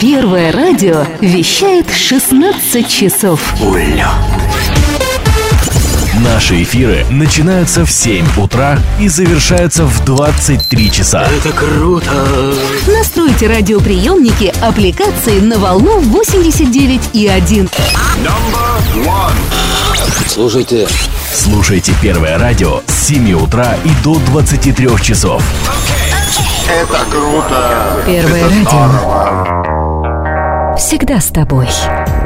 Первое радио вещает 16 часов. Улет. Наши эфиры начинаются в 7 утра и завершаются в 23 часа. Это круто! Настройте радиоприемники аппликации на волну 89,1. Слушайте Первое радио с 7 утра и до 23 часов. Это круто! Первое радио всегда с тобой.